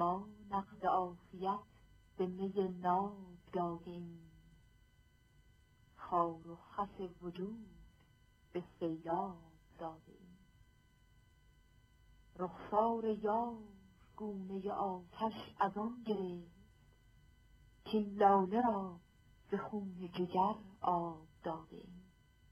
ما نقد عافیت به می ناب دادیم، خار و خس وجود به سیلاب دادیم. رخسار یار گونه آتش از آن گرفت، کاین لاله را ز خون جگر آب دادیم.